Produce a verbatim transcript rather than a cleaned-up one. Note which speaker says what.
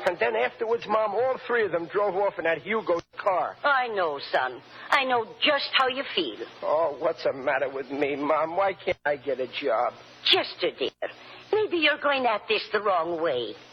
Speaker 1: And then afterwards, Mom, all three of them drove off in that Hugo car.
Speaker 2: I know, son. I know just how you feel.
Speaker 1: Oh, what's the matter with me, Mom? Why can't I get a job?
Speaker 2: Chester, dear, maybe you're going at this the wrong way.